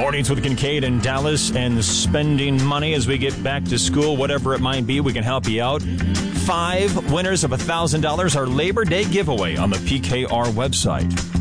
Mornings with Kincaid in Dallas, and spending money as we get back to school, whatever it might be, we can help you out. 5 winners of $1,000, our Labor Day giveaway on the PKR website.